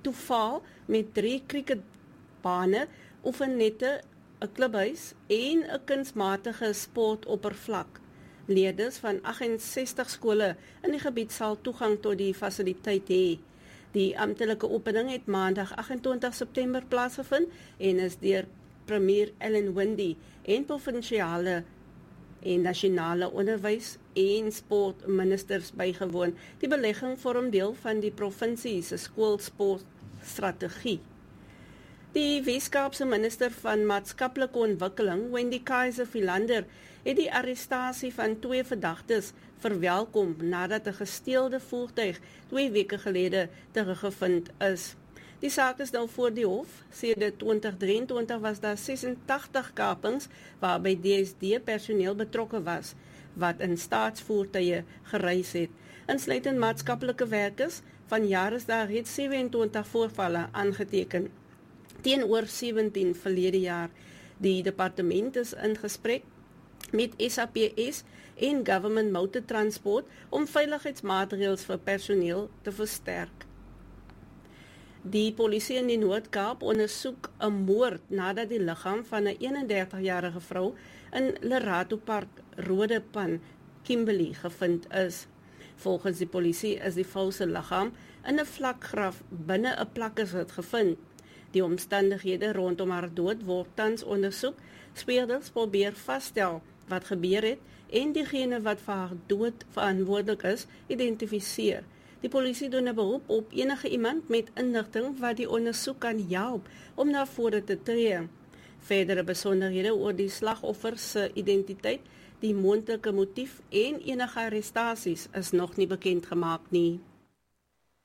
toeval met 3 cricketbane, oefennette, 'n klubhuis en 'n kunsmatige sportoppervlak. Leerders van 68 skole in die gebied sal toegang tot die fasiliteit hê. Die amptelike opening het maandag 28 September plaasgevind en is deur Premier Ellen Windey en provinsiale en nasionale onderwys en sportministers bygewoon. Die belegging vorm deel van die provinsie se skoolsportstrategie. Die Weskaapse minister van maatskaplike ontwikkeling, Wendy Kaiser-Philander, het die arrestasie van 2 verdagtes verwelkom nadat 'n gesteelde voertuig 2 weke gelede teruggevind is. Die saak is nou voor die hof. Sedert 2023 was daar 86 kapings waarby DSD personeel betrokke was, wat in staatsvoertuie gereis het. Insluitend maatskaplike werkers, vanjaar is daar reeds 27 voorvalle aangeteken, teenoor 17 verlede jaar. Die departement is in gesprek met SAPS en Government Motor Transport om veiligheidsmaatreëls vir personeel te versterk. Die polisie in die Noord-Kaap ondersoek 'n moord nadat die liggaam van 'n 31-jarige vrou in Lerato Park, Rodepan, Kimberley gevind is. Volgens die polisie is die vrou se liggaam in 'n vlakgraf binne 'n plakkershut gevind. Die omstandighede rondom haar dood word tans ondersoek. Speurders probeer vasstel wat gebeur het en diegene wat vir haar dood verantwoordelik is, identifiseer. Die polisie doen 'n beroep op enige iemand met inligting wat die ondersoek kan help om na vore te tree. Verdere besonderhede oor die slagoffer se identiteit, die moontlike motief en enige arrestasies is nog nie bekend gemaak nie.